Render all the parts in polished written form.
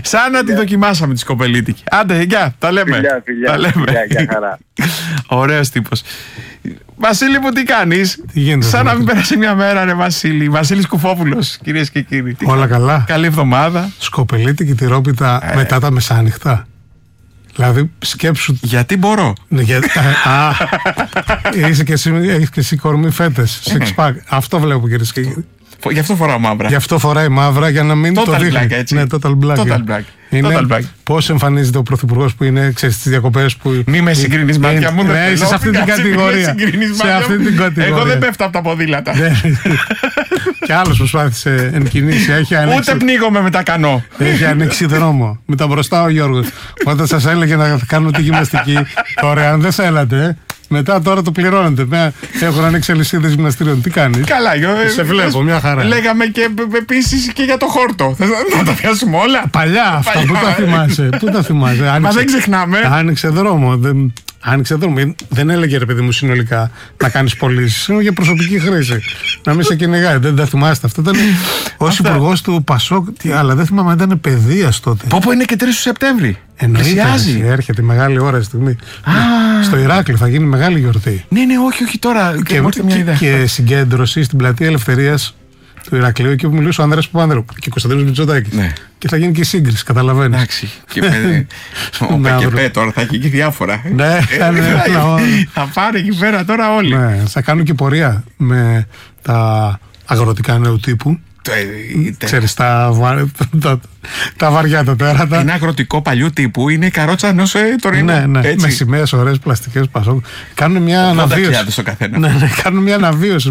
Σαν να τη δοκιμάσαμε τη σκοπελίτικη. Άντε, γεια, τα λέμε. Φιλιά, χαρά. Ωραίος τύπος. Βασίλη μου, τι κάνεις? Σαν να μην πέρασε μια μέρα, ρε Βασίλη. Βασίλης Κουφόπουλος, κυρίες και κύριοι. Όλα καλά. Καλή εβδομάδα. Σκοπελίτικη τυρόπιτα μετά τα μεσάνυχτα. Δηλαδή σκέψου. Γιατί μπορώ. Έχεις και εσύ κορμί φέτες. Six pack. Αυτό βλέπω, κυρίες και κύριοι. Γι' αυτό φοράω μαύρα. Γι' αυτό φοράει μαύρα, για να μην το δείχνει. Black, έτσι. Ναι, total black. Πώς εμφανίζεται ο πρωθυπουργός που είναι, ξέρεις, στις διακοπές που. Μη με συγκρίνεις, μάτια μου. Ναι, είσαι σε αυτή την κατηγορία. Εγώ δεν πέφτω από τα ποδήλατα. Κι άλλος προσπάθησε εν κινήσει. Ούτε πνίγομαι με τα κανό. Έχει ανοίξει δρόμο. Με τα μπροστά ο Γιώργος. Όταν σας έλεγε να κάνουμε τη γυμναστική, τώρα αν δεν θέλατε. Μετά τώρα το πληρώνετε. Έχουν ανοίξει αλυσίδες γυμναστήριων. Τι κάνεις? Καλά, σε βλέπω, μια χαρά. Λέγαμε και επίσης και για το χόρτο. Θες να τα πιάσουμε όλα? Παλιά αυτά, πού τα θυμάσαι? Πού τα θυμάσαι? Μα δεν ξεχνάμε. Άνοιξε δρόμο. Άνοιξε δρόμο. Δεν έλεγε, ρε παιδί μου, συνολικά να κάνεις πωλήσεις. Είναι για προσωπική χρήση. Να μην σε κυνηγάει. Δεν τα θυμάστε. Αυτό ήταν ως υπουργός του Πασόκ. Αλλά δεν θυμάμαι, ήταν παιδείας τότε. Πόπο είναι και 3 του Σεπτέμβρη. Εννοείται. Έρχεται η μεγάλη ώρα στιγμή. Στο Ηράκλειο θα γίνει μεγάλη γιορτή. Ναι, όχι τώρα. Και συγκέντρωση στην πλατεία Ελευθερίας του Ηρακλείου, εκεί που μιλούσε ο Ανδρέας Παπανδρέου και ο Κωνσταντίνος Μητσοτάκης. Ναι. Και θα γίνει και σύγκριση, καταλαβαίνεις. Εντάξει. Ο ΠΚΠ τώρα θα έχει και διάφορα. Ναι, θα πάρει εκεί πέρα τώρα όλοι. Ναι, θα κάνουν και πορεία με τα αγροτικά νέου τύπου. Ξέρεις, τα βαριά τα τέρατα. Είναι αγροτικό παλιού τύπου, είναι η καρότσα ενός τωρινού. Ναι, με σημαίες ωραίες πλαστικές Πασόκ. Κάνουν μια αναβίωση. Στο καθένα. Ναι, κάνουν μια αναβίωση.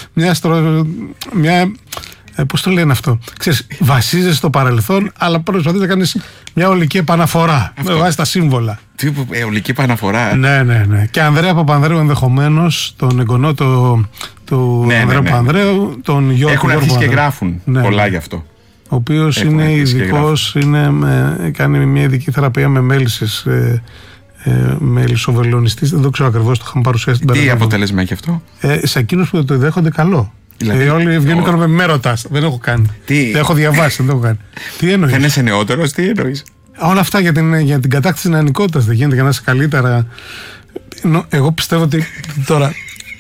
Πώς το λένε αυτό? Ξέρεις, βασίζεσαι στο παρελθόν, αλλά προσπαθείς να κάνεις μια ολική επαναφορά. Βάζεις τα σύμβολα. Τι ολική επαναφορά. Ναι. Και Ανδρέα Παπανδρέου ενδεχομένως, τον εγγονό του Ανδρέα Παπανδρέου, τον Γιώργο. Έχουν αρχίσει και γράφουν πολλά γι' αυτό. Ο οποίος είναι ειδικός, κάνει μια ειδική θεραπεία με μέλισσες. Μελισσοβελονιστής, δεν το ξέρω ακριβώς, το είχαμε παρουσιάσει την περίπτωση. Τι αποτέλεσμα έχει αυτό? Σε εκείνους που το δέχονται καλό. Δηλαδή, όλοι βγαίνουν με με ρωτάς. Δεν έχω κάνει. Δεν έχω διαβάσει, δεν έχω κάνει. Τι εννοείς? Δεν είσαι νεότερος, τι εννοείς? Όλα αυτά για την κατάκτηση της νεανικότητας δεν γίνεται για να είσαι καλύτερα. Εγώ πιστεύω ότι τώρα,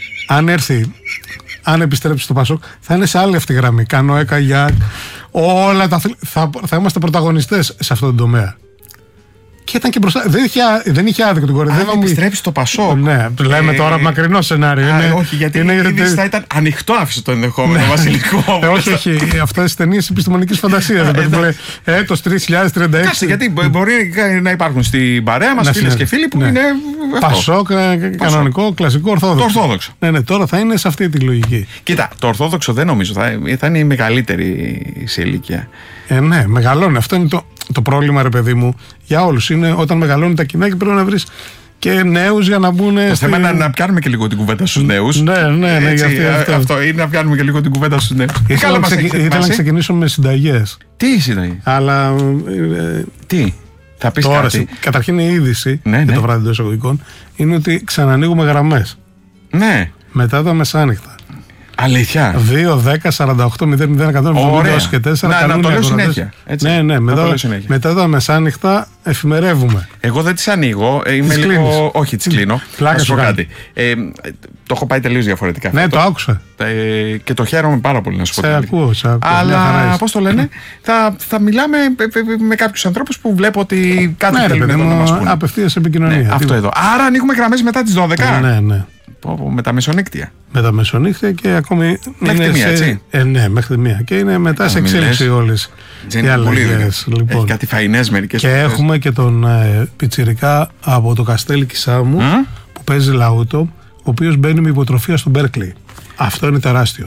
αν επιστρέψει στο Πασόκ, θα είναι σε άλλη αυτή γραμμή. Κάνω έκα για όλα τα. Θα είμαστε πρωταγωνιστές σε αυτόν τον τομέα. Και ήταν και μπροστά. Δεν είχε άδικο την κορυδεύα μου. Αν επιστρέψει στο Πασόκ. Ναι, λέμε τώρα μακρινό σενάριο. Όχι, γιατί θα ήταν ανοιχτό, άφησε το ενδεχόμενο βασιλικό. Όχι, αυτές τις ταινίες επιστημονικής φαντασίας. Έτος 3036. Κάτσε, γιατί μπορεί να υπάρχουν στην παρέα μας φίλες και φίλοι που είναι. Πασόκ, κανονικό, κλασικό, ορθόδοξο. Ναι, τώρα θα είναι σε αυτή τη λογική. Κοίτα, το ορθόδοξο δεν νομίζω. Θα είναι η μεγαλύτερη σε ηλικία. Ναι, μεγαλώνει. Αυτό είναι το πρόβλημα, ρε παιδί μου, για όλους. Είναι όταν μεγαλώνει τα κοινά και πρέπει να βρεις και νέους για να μπουν. Το θέμα είναι να πιάνουμε και λίγο την κουβέντα στους νέους. Ναι, αυτό είναι να πιάνουμε και λίγο την κουβέντα στους νέους. Ήθελα να ξεκινήσω με συνταγές. Τι συνταγές? Αλλά. Τι? Θα πεις τώρα, κάτι? Καταρχήν η είδηση για το βράδυ των εισαγωγικών είναι ότι ξανανοίγουμε γραμμές. Ναι. Μετά τα μεσάνυχτα. Αλήθεια? 2, 10, 48, 0, 100, 100 και 4. Να το λέω συνέχεια. Ναι, μετά τα μεσάνυχτα εφημερεύουμε. Εγώ δεν τις ανοίγω. Είμαι λίγο. Όχι, τις κλείνω. Να σου πω κάτι. Το έχω πάει τελείως διαφορετικά. Ναι, το άκουσα. Και το χαίρομαι πάρα πολύ να σου πω. Σε ακούω. Αλλά πώς το λένε, θα μιλάμε με κάποιους ανθρώπους που βλέπω ότι κάτι θέλουν να μας πούνε. Απευθείας επικοινωνία. Αυτό εδώ. Άρα ανοίγουμε γραμμές μετά τις 12. Ναι. Με τα μεσονύκτια. Με τα μεσονύκτια και ακόμη. Μέχρι τη μία, έτσι. Ναι, μέχρι τη μία. Και είναι μετά σε εξέλιξη όλες οι αλλαγές. Έχει κάτι φαϊνές μερικές. Και έχουμε και τον πιτσιρικά από το Καστέλι Κισάμου που παίζει λαούτο, ο οποίος μπαίνει με υποτροφία στο Μπέρκλι. Αυτό είναι τεράστιο.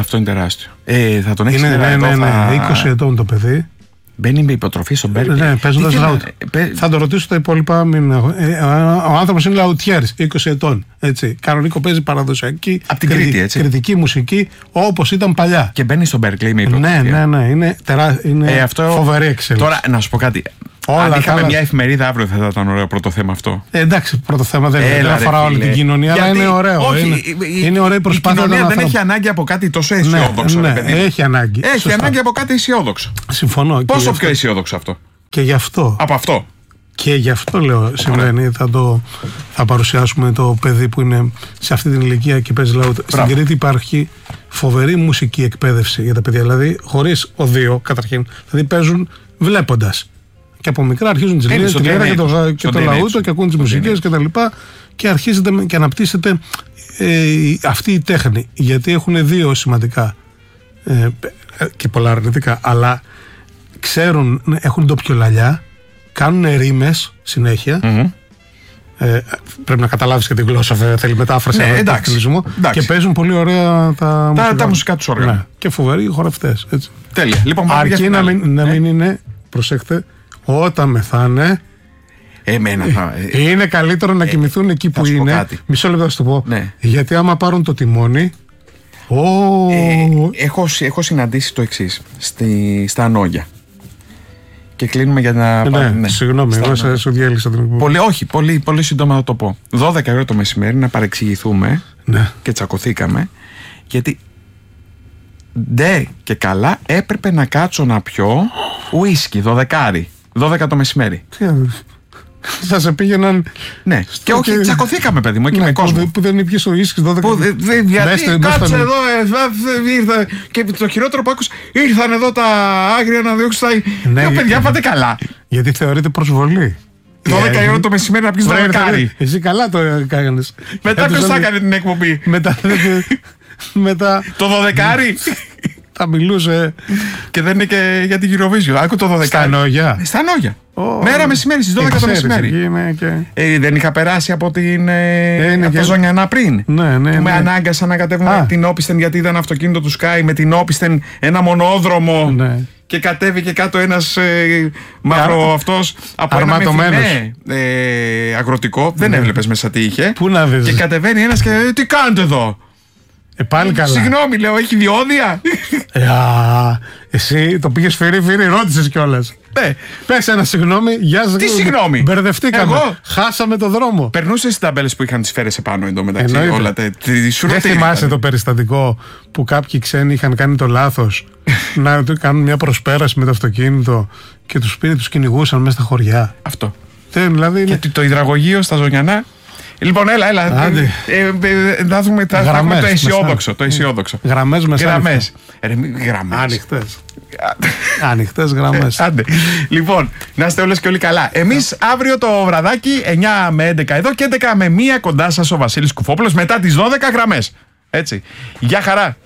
Θα τον έχεις ναι, 20 ετών το παιδί. Μπαίνει με υποτροφή στον Μπέρκλι. Ναι, παίζοντας λαούτο. Θα το ρωτήσω τα υπόλοιπα. Ο άνθρωπος είναι λαουτιέρης, 20 ετών. Έτσι. Κανονικό, παίζει παραδοσιακή. Από την Κρήτη, έτσι. Κριτική μουσική, όπως ήταν παλιά. Και μπαίνει στον Μπέρκλι με υποτροφία. Ναι. Είναι φοβερή εξέλιξη. Τώρα, να σου πω κάτι. Αν είχαμε μια εφημερίδα αύριο, θα ήταν ωραίο πρώτο θέμα αυτό. Εντάξει, πρώτο θέμα δεν αφορά όλη την κοινωνία, αλλά είναι ωραίο. Είναι ωραία η προσπάθεια. Η κοινωνία δεν έχει ανάγκη από κάτι τόσο αισιόδοξο. Έχει ανάγκη. Έχει ανάγκη από κάτι αισιόδοξο. Συμφωνώ. Πόσο πιο αισιόδοξο αυτό? Και γι' αυτό. Από αυτό. Και γι' αυτό λέω συμβαίνει. Θα παρουσιάσουμε το παιδί που είναι σε αυτή την ηλικία και παίζει λαούτ. Στην Κρήτη υπάρχει φοβερή μουσική εκπαίδευση για τα παιδιά. Δηλαδή, χωρίς οδείο καταρχήν. Δηλαδή, παίζουν βλέποντας. Και από μικρά αρχίζουν τις λίρες, τη λίρα και το λαούτο και ακούν τις μουσικές κτλ. Και αρχίζεται και αναπτύσσεται αυτή η τέχνη. Γιατί έχουν δύο σημαντικά και πολλά αρνητικά. Αλλά ξέρουν, έχουν ντοπιολαλιά, κάνουν ρήμες συνέχεια. Πρέπει να καταλάβεις και την γλώσσα, θέλει μετάφραση. Ναι, εντάξει. Και παίζουν πολύ ωραία τα μουσικά τους όργανα. Ναι. Και φοβεροί χορευτές. Έτσι. Τέλεια. Λοιπόν, αρκεί να μην είναι, προσέχτε, όταν μεθάνε. Είναι καλύτερο να κοιμηθούν εκεί που είναι. Μισό λεπτό να σου το πω. Ναι. Γιατί άμα πάρουν το τιμόνι. Έχω συναντήσει το εξής στα Ανόγια. Και κλείνουμε για να πάμε. Συγγνώμη, εγώ σου διέλυσα την εκπομπή. Πολύ σύντομα να το πω. 12 ώρα το μεσημέρι να παρεξηγηθούμε και τσακωθήκαμε. Γιατί ντε και καλά έπρεπε να κάτσω να πιω ουίσκι 12 το μεσημέρι. Σας πήγαιναν. Ναι, και όχι, τσακωθήκαμε, παιδί μου, εκεί με κόσμο. Που δεν ήπιες ο ίσκι 12. Γιατί κάτσε εδώ, ήρθε. Και το χειρότερο που άκουσα, ήρθαν εδώ τα άγρια να διώξουν τα. Παιδιά, πάτε καλά. Γιατί θεωρείται προσβολή. 12 ώρα το μεσημέρι να πιεις δωδεκάρι. Εσύ καλά το έκανες. Μετά ποιος θα έκανε την εκπομπή. Μετά. Το δωδεκάρι. Θα μιλούσε. Και δεν είναι και για την Eurovision. Άκου το 12. Στα Ανόγια. Μέρα μεσημέρι στις 12 το μεσημέρι. Δεν είχα περάσει από τα Ζωνιανά πριν. Ναι. Με ανάγκασαν να κατέβουμε την Όπισθεν γιατί ήταν αυτοκίνητο του Sky με την Όπισθεν ένα μονόδρομο. Ναι. Και κατέβηκε κάτω ένας μαύρο αυτός από ένα αγροτικό. Δεν έβλεπες μέσα τι είχε. Πού να δεις. Και κατεβαίνει ένας και τι κάνετε εδώ. Πάλι καλά. Συγγνώμη, λέω, έχει διόδια. Εσύ το πήγες φυρί, ρώτησες κιόλας. Πες ένα συγγνώμη, γεια σας. Τι συγγνώμη. Μπερδευτήκαμε. Χάσαμε το δρόμο. Περνούσες τις ταμπέλες που είχαν τις σφαίρες επάνω εντωμεταξύ. Δεν θυμάσαι το περιστατικό που κάποιοι ξένοι είχαν κάνει το λάθος να κάνουν μια προσπέραση με το αυτοκίνητο και τους κυνηγούσαν μέσα στα χωριά. Αυτό. Δηλαδή, και το υδραγωγείο στα Ζωνιανά. Λοιπόν, έλα. Να δούμε το αισιόδοξο. Γραμμές μέσα. Γραμμές. Ανοιχτές γραμμές. Άντε. Λοιπόν, να είστε όλες και όλοι καλά. Εμείς αύριο το βραδάκι 9 με 11 εδώ και 11 με 1 κοντά σας ο Βασίλης Κουφόπουλος μετά τις 12 γραμμές. Έτσι. Γεια χαρά.